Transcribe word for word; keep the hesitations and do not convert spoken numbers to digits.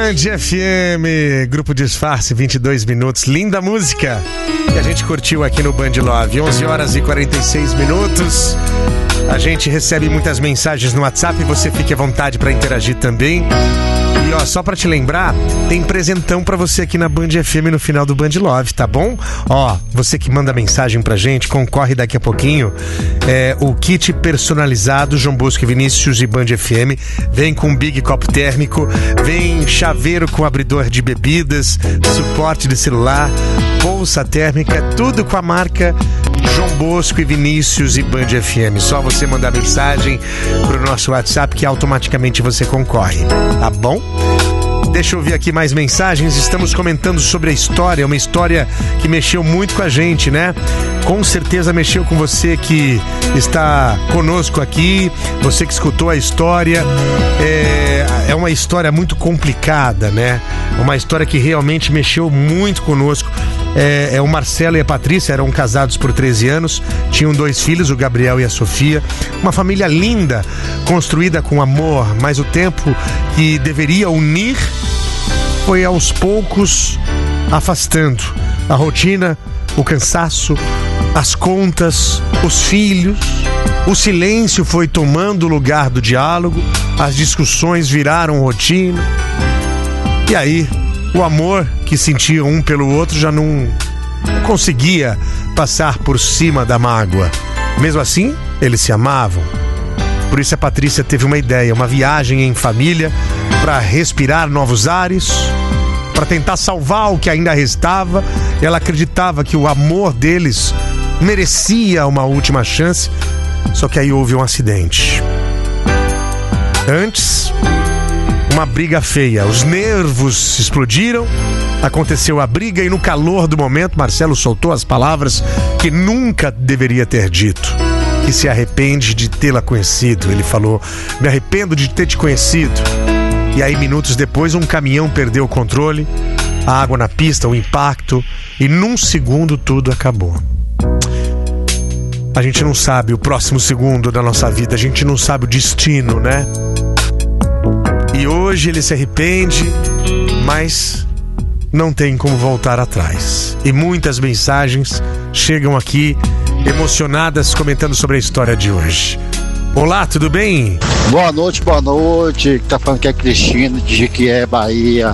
Band F M, Grupo Disfarce, vinte e dois minutos, linda música que a gente curtiu aqui no Band Love, onze horas e quarenta e seis minutos. A gente recebe muitas mensagens no WhatsApp, você fique à vontade para interagir também. E ó, só pra te lembrar, tem presentão pra você aqui na Band F M no final do Band Love, tá bom? Ó, você que manda mensagem pra gente, concorre daqui a pouquinho. É, o kit personalizado João Bosco e Vinícius e Band F M vem com Big Copo Térmico, vem chaveiro com abridor de bebidas, suporte de celular, bolsa térmica, tudo com a marca João Bosco e Vinícius e Band F M. Só você mandar mensagem pro nosso WhatsApp que automaticamente você concorre, tá bom? Deixa eu ver aqui mais mensagens. Estamos comentando sobre a história, uma história que mexeu muito com a gente, né? Com certeza mexeu com você que está conosco aqui, você que escutou a história. É, é uma história muito complicada, né? Uma história que realmente mexeu muito conosco. É, é o Marcelo e a Patrícia eram casados por treze anos, tinham dois filhos, o Gabriel e a Sofia. Uma família linda, construída com amor, mas o tempo que deveria unir foi aos poucos afastando. A rotina, o cansaço, as contas, os filhos. O silêncio foi tomando o lugar do diálogo, as discussões viraram rotina. E aí, o amor que sentiam um pelo outro já não, não conseguia passar por cima da mágoa. Mesmo assim, eles se amavam. Por isso a Patrícia teve uma ideia, uma viagem em família para respirar novos ares, para tentar salvar o que ainda restava. Ela acreditava que o amor deles merecia uma última chance, só que aí houve um acidente. Antes, uma briga feia, os nervos explodiram, aconteceu a briga e no calor do momento Marcelo soltou as palavras que nunca deveria ter dito, que se arrepende de tê-la conhecido. Ele falou: me arrependo de ter te conhecido. E aí minutos depois um caminhão perdeu o controle, a água na pista, o impacto, e num segundo tudo acabou. A gente não sabe o próximo segundo da nossa vida, a gente não sabe o destino, né? E hoje ele se arrepende, mas não tem como voltar atrás. E muitas mensagens chegam aqui emocionadas comentando sobre a história de hoje. Olá, tudo bem? Boa noite, boa noite. Tá falando que é Cristina de Jequié, Bahia.